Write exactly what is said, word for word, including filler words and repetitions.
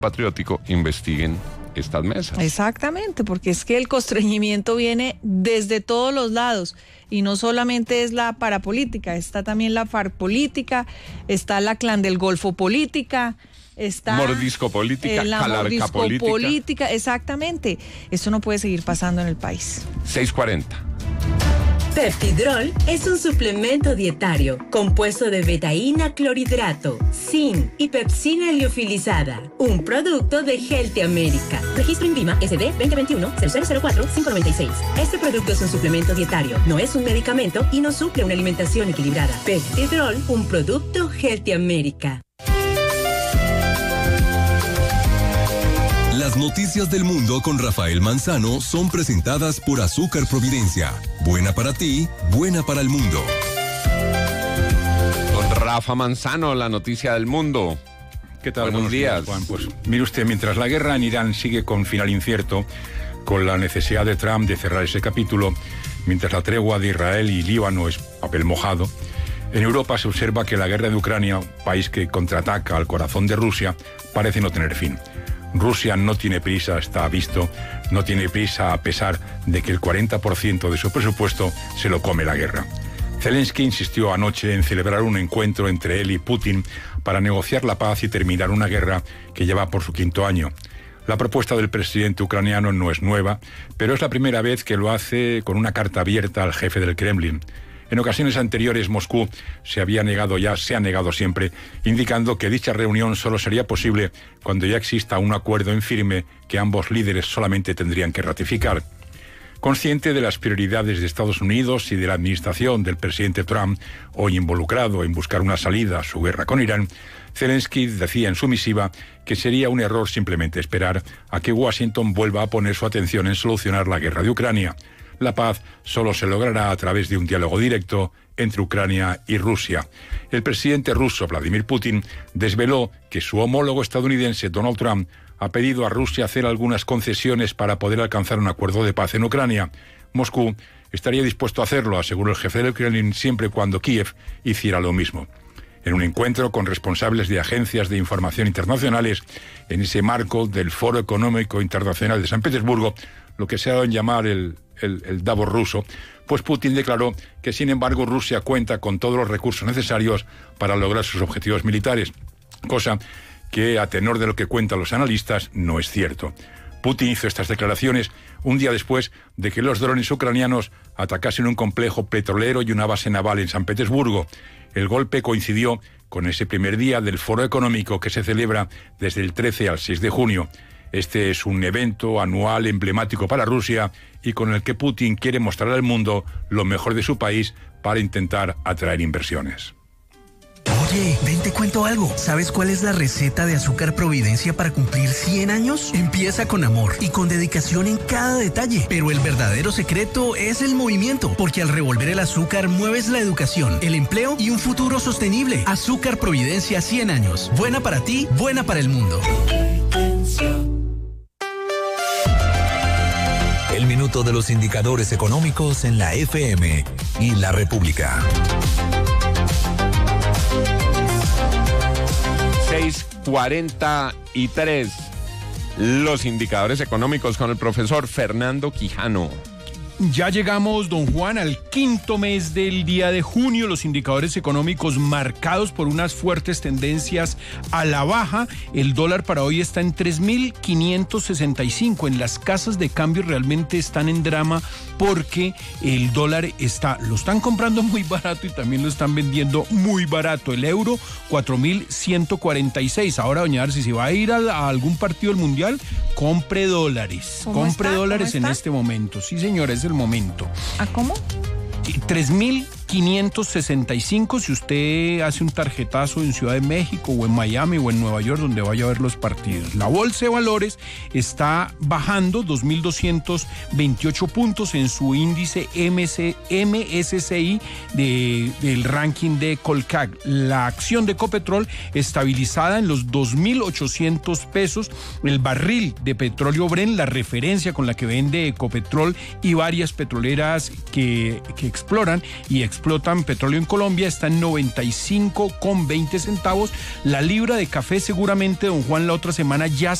patriótico investiguen estas mesas. Exactamente, porque es que el constreñimiento viene desde todos los lados y no solamente es la parapolítica, está también la FARC política, está la Clan del Golfo política, está mordisco política, eh, la calarca mordisco política. política, exactamente. Esto no puede seguir pasando en el país. seis cuarenta. Peptidrol es un suplemento dietario compuesto de betaína clorhidrato, zinc y pepsina liofilizada. Un producto de Healthy America. Registro INVIMA S D veinte veintiuno cero cero cero cuatro cinco nueve seis. Este producto es un suplemento dietario, no es un medicamento y no suple una alimentación equilibrada. Peptidrol, un producto Healthy America. Las noticias del mundo con Rafael Manzano son presentadas por Azúcar Providencia. Buena para ti, buena para el mundo. Con Rafa Manzano, la noticia del mundo. ¿Qué tal? Buenos, Buenos días. días, Juan. Pues mire usted, mientras la guerra en Irán sigue con final incierto, con la necesidad de Trump de cerrar ese capítulo, mientras la tregua de Israel y Líbano es papel mojado, en Europa se observa que la guerra de Ucrania, país que contraataca al corazón de Rusia, parece no tener fin. Rusia no tiene prisa, está visto, no tiene prisa a pesar de que el cuarenta por ciento de su presupuesto se lo come la guerra. Zelensky insistió anoche en celebrar un encuentro entre él y Putin para negociar la paz y terminar una guerra que lleva por su quinto año. La propuesta del presidente ucraniano no es nueva, pero es la primera vez que lo hace con una carta abierta al jefe del Kremlin. En ocasiones anteriores, Moscú se había negado ya, se ha negado siempre, indicando que dicha reunión solo sería posible cuando ya exista un acuerdo en firme que ambos líderes solamente tendrían que ratificar. Consciente de las prioridades de Estados Unidos y de la administración del presidente Trump, hoy involucrado en buscar una salida a su guerra con Irán, Zelensky decía en su misiva que sería un error simplemente esperar a que Washington vuelva a poner su atención en solucionar la guerra de Ucrania. La paz solo se logrará a través de un diálogo directo entre Ucrania y Rusia. El presidente ruso Vladimir Putin desveló que su homólogo estadounidense Donald Trump ha pedido a Rusia hacer algunas concesiones para poder alcanzar un acuerdo de paz en Ucrania. Moscú estaría dispuesto a hacerlo, aseguró el jefe del Kremlin, siempre y cuando Kiev hiciera lo mismo. En un encuentro con responsables de agencias de información internacionales, en ese marco del Foro Económico Internacional de San Petersburgo, lo que se ha dado en llamar el El, el Davos ruso, pues Putin declaró que sin embargo Rusia cuenta con todos los recursos necesarios para lograr sus objetivos militares, cosa que a tenor de lo que cuentan los analistas no es cierto. Putin hizo estas declaraciones un día después de que los drones ucranianos atacasen un complejo petrolero y una base naval en San Petersburgo. El golpe coincidió con ese primer día del Foro Económico que se celebra desde el trece al seis de junio. Este es un evento anual emblemático para Rusia y con el que Putin quiere mostrar al mundo lo mejor de su país para intentar atraer inversiones. Oye, ven te cuento algo. ¿Sabes cuál es la receta de Azúcar Providencia para cumplir cien años? Empieza con amor y con dedicación en cada detalle. Pero el verdadero secreto es el movimiento, porque al revolver el azúcar mueves la educación, el empleo y un futuro sostenible. Azúcar Providencia cien años. Buena para ti, buena para el mundo. El minuto de los indicadores económicos en la F M y la República. seis cuarenta y tres. Los indicadores económicos con el profesor Fernando Quijano. Ya llegamos, don Juan, al quinto mes del día de junio. Los indicadores económicos marcados por unas fuertes tendencias a la baja. El dólar para hoy está en tres mil quinientos sesenta y cinco. En las casas de cambio realmente están en drama porque el dólar está, lo están comprando muy barato y también lo están vendiendo muy barato. El euro, cuatro mil ciento cuarenta y seis. Ahora, doña Arce, si va a ir a, a algún partido del Mundial, compre dólares. Compre está? dólares en este momento. Sí, señora, es el momento. ¿A cómo? tres mil quinientos sesenta y cinco si usted hace un tarjetazo en Ciudad de México o en Miami o en Nueva York donde vaya a ver los partidos. La bolsa de valores está bajando dos mil doscientos veintiocho puntos en su índice M S C I de, del ranking de Colcag. La acción de Ecopetrol estabilizada en los dos mil ochocientos pesos. El barril de petróleo Brent, la referencia con la que vende Ecopetrol y varias petroleras que, que exploran y exploran explotan petróleo en Colombia está en noventa y cinco con veinte centavos. La libra de café seguramente, don Juan, la otra semana ya